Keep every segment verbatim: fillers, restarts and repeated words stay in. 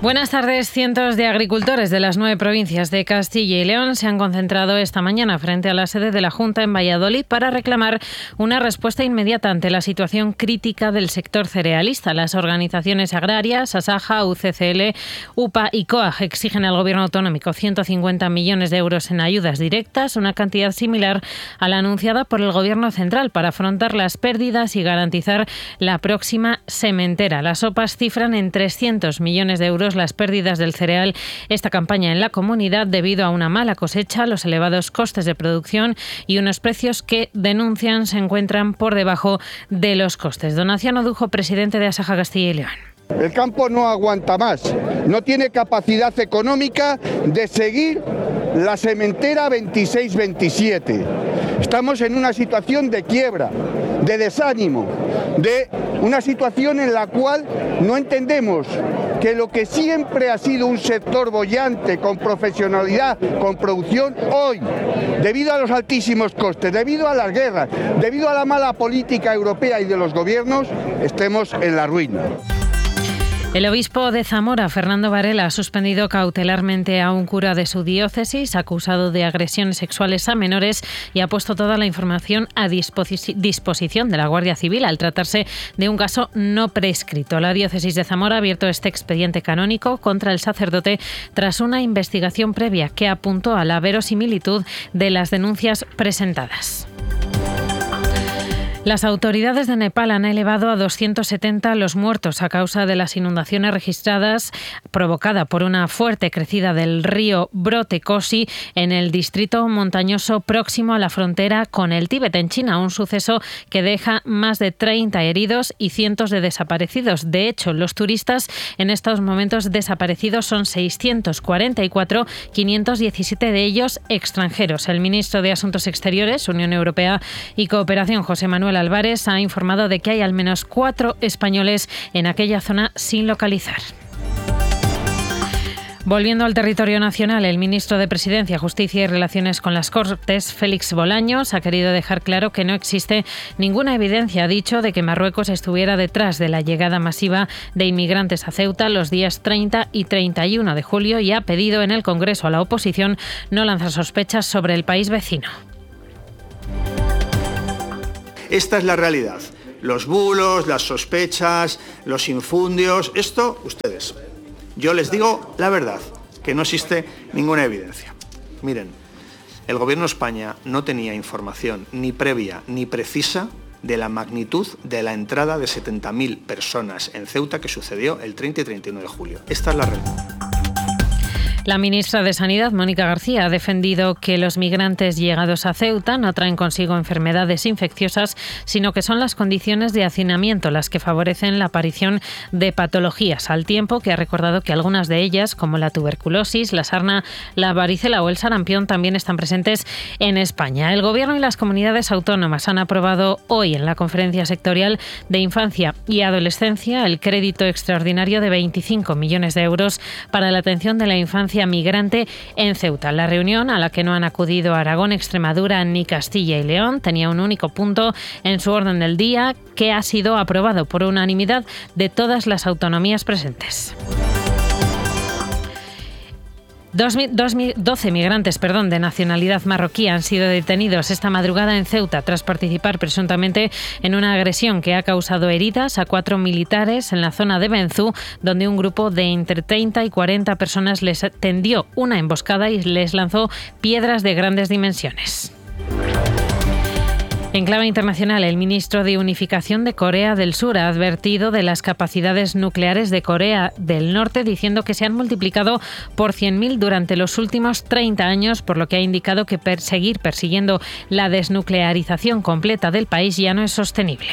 Buenas tardes. Cientos de agricultores de las nueve provincias de Castilla y León se han concentrado esta mañana frente a la sede de la Junta en Valladolid para reclamar una respuesta inmediata ante la situación crítica del sector cerealista. Las organizaciones agrarias, Asaja, U C C L, U P A y COAG exigen al Gobierno autonómico ciento cincuenta millones de euros en ayudas directas, una cantidad similar a la anunciada por el Gobierno central para afrontar las pérdidas y garantizar la próxima sementera. Las O P As cifran en trescientos millones de euros las pérdidas del cereal esta campaña en la comunidad debido a una mala cosecha, los elevados costes de producción y unos precios que denuncian se encuentran por debajo de los costes. Donación Odujo, presidente de Asaja Castilla y León. El campo no aguanta más, no tiene capacidad económica de seguir la sementera veintiséis veintisiete. Estamos en una situación de quiebra, de desánimo, de una situación en la cual no entendemos que lo que siempre ha sido un sector boyante, con profesionalidad, con producción, hoy, debido a los altísimos costes, debido a las guerras, debido a la mala política europea y de los gobiernos, estemos en la ruina. El obispo de Zamora, Fernando Varela, ha suspendido cautelarmente a un cura de su diócesis acusado de agresiones sexuales a menores y ha puesto toda la información a disposi- disposición de la Guardia Civil al tratarse de un caso no prescrito. La diócesis de Zamora ha abierto este expediente canónico contra el sacerdote tras una investigación previa que apuntó a la verosimilitud de las denuncias presentadas. Las autoridades de Nepal han elevado a doscientos setenta los muertos a causa de las inundaciones registradas provocada por una fuerte crecida del río Brote Kosi en el distrito montañoso próximo a la frontera con el Tíbet en China, un suceso que deja más de treinta heridos y cientos de desaparecidos. De hecho, los turistas en estos momentos desaparecidos son seiscientos cuarenta y cuatro, quinientos diecisiete de ellos extranjeros. El ministro de Asuntos Exteriores, Unión Europea y Cooperación, José Manuel Álvarez, ha informado de que hay al menos cuatro españoles en aquella zona sin localizar. Volviendo al territorio nacional, el ministro de Presidencia, Justicia y Relaciones con las Cortes, Félix Bolaños, ha querido dejar claro que no existe ninguna evidencia, ha dicho, de que Marruecos estuviera detrás de la llegada masiva de inmigrantes a Ceuta los días treinta y treinta y uno de julio y ha pedido en el Congreso a la oposición no lanzar sospechas sobre el país vecino. Esta es la realidad. Los bulos, las sospechas, los infundios, esto, ustedes. Yo les digo la verdad, que no existe ninguna evidencia. Miren, el Gobierno de España no tenía información ni previa ni precisa de la magnitud de la entrada de setenta mil personas en Ceuta que sucedió el treinta y treinta y uno de julio. Esta es la realidad. La ministra de Sanidad, Mónica García, ha defendido que los migrantes llegados a Ceuta no traen consigo enfermedades infecciosas, sino que son las condiciones de hacinamiento las que favorecen la aparición de patologías, al tiempo que ha recordado que algunas de ellas, como la tuberculosis, la sarna, la varicela o el sarampión, también están presentes en España. El Gobierno y las comunidades autónomas han aprobado hoy en la Conferencia Sectorial de Infancia y Adolescencia el crédito extraordinario de veinticinco millones de euros para la atención de la infancia migrante en Ceuta. La reunión, a la que no han acudido Aragón, Extremadura ni Castilla y León, tenía un único punto en su orden del día que ha sido aprobado por unanimidad de todas las autonomías presentes. doce migrantes perdón, de nacionalidad marroquí han sido detenidos esta madrugada en Ceuta tras participar presuntamente en una agresión que ha causado heridas a cuatro militares en la zona de Benzú, donde un grupo de entre treinta y cuarenta personas les tendió una emboscada y les lanzó piedras de grandes dimensiones. En clave internacional, el ministro de Unificación de Corea del Sur ha advertido de las capacidades nucleares de Corea del Norte, diciendo que se han multiplicado por cien mil durante los últimos treinta años, por lo que ha indicado que perseguir persiguiendo la desnuclearización completa del país ya no es sostenible.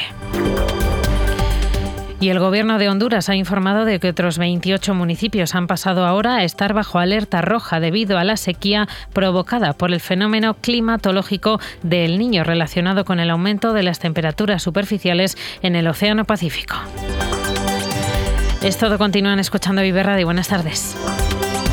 Y el Gobierno de Honduras ha informado de que otros veintiocho municipios han pasado ahora a estar bajo alerta roja debido a la sequía provocada por el fenómeno climatológico del Niño relacionado con el aumento de las temperaturas superficiales en el Océano Pacífico. Es todo, continúan escuchando Vive Radio. Buenas tardes.